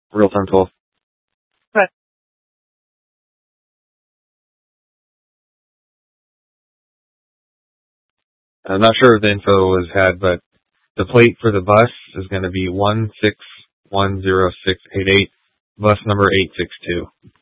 real-time toll. Right. I'm not sure if the info was had, but the plate for the bus is going to be 1610688, bus number 862.